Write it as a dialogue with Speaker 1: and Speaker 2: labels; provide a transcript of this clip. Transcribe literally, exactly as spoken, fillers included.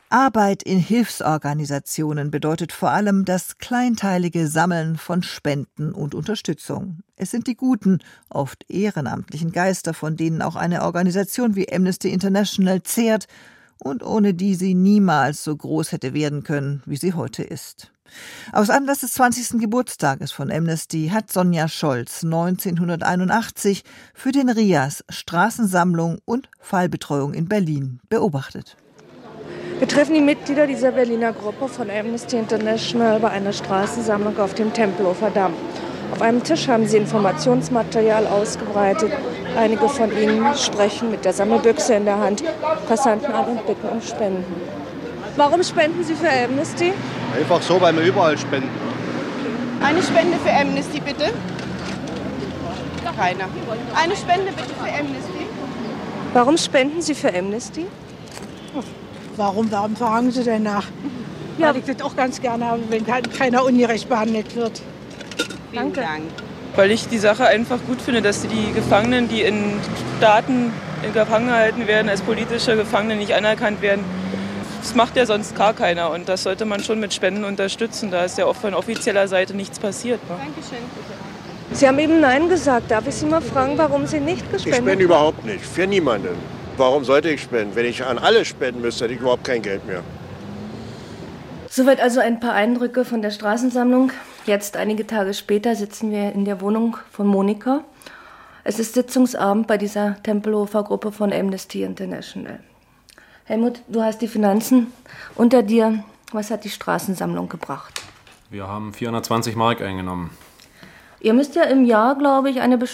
Speaker 1: Arbeit in Hilfsorganisationen bedeutet vor allem das kleinteilige Sammeln von Spenden und Unterstützung. Es sind die guten, oft ehrenamtlichen Geister, von denen auch eine Organisation wie Amnesty International zehrt und ohne die sie niemals so groß hätte werden können, wie sie heute ist. Aus Anlass des zwanzigsten Geburtstages von Amnesty hat Sonja Scholz neunzehnhunderteinundachtzig für den R I A S Straßensammlung und Fallbetreuung in Berlin beobachtet.
Speaker 2: Wir treffen die Mitglieder dieser Berliner Gruppe von Amnesty International bei einer Straßensammlung auf dem Tempelhofer Damm. Auf einem Tisch haben sie Informationsmaterial ausgebreitet. Einige von ihnen sprechen mit der Sammelbüchse in der Hand Passanten an und bitten um Spenden. Warum spenden Sie für Amnesty?
Speaker 3: Einfach so, weil wir überall spenden.
Speaker 4: Eine Spende für Amnesty, bitte. Keiner. Eine Spende bitte für Amnesty.
Speaker 2: Warum spenden Sie für Amnesty?
Speaker 5: Warum, warum fragen Sie denn nach? Ja. Weil ich das auch ganz gerne habe, wenn keiner ungerecht behandelt wird.
Speaker 2: Danke.
Speaker 4: Dank.
Speaker 6: Weil ich die Sache einfach gut finde, dass die Gefangenen, die in Staaten in Gefangen gehalten werden, als politische Gefangene nicht anerkannt werden. Das macht ja sonst gar keiner und das sollte man schon mit Spenden unterstützen. Da ist ja auch von offizieller Seite nichts passiert. Ne?
Speaker 4: Dankeschön.
Speaker 2: Sie haben eben Nein gesagt. Darf ich Sie mal fragen, warum Sie nicht gespendet haben?
Speaker 7: Ich spende überhaupt nicht, für niemanden. Warum sollte ich spenden? Wenn ich an alle spenden müsste, hätte ich überhaupt kein Geld mehr.
Speaker 2: Soweit also ein paar Eindrücke von der Straßensammlung. Jetzt, einige Tage später, sitzen wir in der Wohnung von Monika. Es ist Sitzungsabend bei dieser Tempelhofer Gruppe von Amnesty International. Helmut, du hast die Finanzen unter dir. Was hat die Straßensammlung gebracht?
Speaker 8: Wir haben vierhundertzwanzig Mark eingenommen.
Speaker 2: Ihr müsst ja im Jahr, glaube ich, eine